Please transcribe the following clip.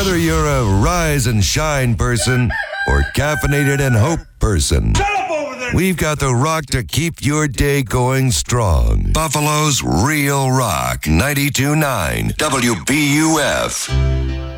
Whether you're a rise and shine person or caffeinated and hope person, we've got the rock to keep your day going strong. Buffalo's Real Rock, 92.9 WBUF.